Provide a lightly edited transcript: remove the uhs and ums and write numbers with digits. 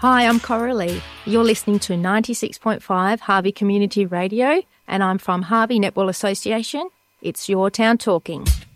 Hi, I'm Coralie. You're listening to 96.5 Harvey Community Radio, and I'm from Harvey Netball Association. It's your town talking.